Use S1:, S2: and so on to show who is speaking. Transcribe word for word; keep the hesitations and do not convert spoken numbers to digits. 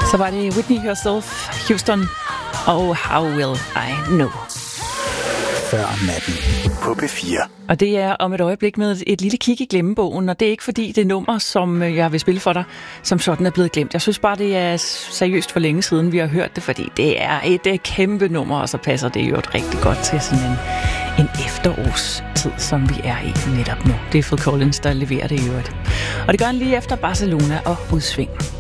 S1: Så var det Whitney Yourself, Houston og How Will I Know.
S2: Før natten på P fire.
S1: Og det er om et øjeblik med et lille kig i glemmebogen, og det er ikke fordi det nummer, som jeg vil spille for dig, som sådan er blevet glemt. Jeg synes bare, det er seriøst for længe siden, vi har hørt det, fordi det er et kæmpe nummer, og så passer det jo rigtig godt til sådan en, en efterårstid, som vi er i netop nu. Det er Phil Collins, der leverer det i øvrigt. Og det gør han lige efter Barcelona og udsving.